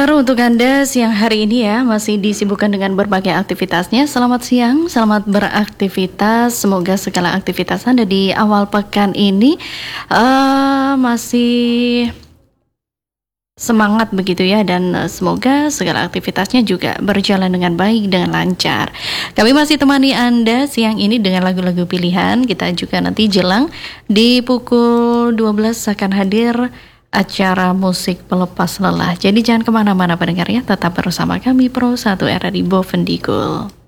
Baru untuk Anda siang hari ini ya, masih disibukkan dengan berbagai aktivitasnya. Selamat siang, selamat beraktivitas. Semoga segala aktivitas Anda di awal pekan ini masih semangat begitu ya, dan semoga segala aktivitasnya juga berjalan dengan baik, dengan lancar. Kami masih temani Anda siang ini dengan lagu-lagu pilihan. Kita juga nanti jelang di pukul 12 akan hadir acara musik pelepas lelah. Jadi jangan kemana-mana pendengar ya, tetap bersama kami Pro 1 RRI Bovendigul.